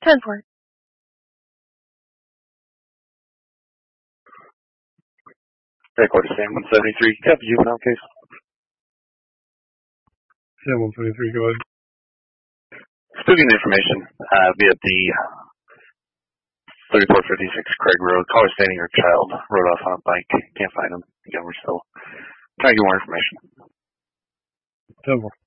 10-4. Record Sam 173. Copy juvenile case. Sam 173, go ahead. Spooking information via the 3456 Craig Road. Caller stating her child rode off on a bike. Can't find him. Again, we're still trying to get more information. 10-4.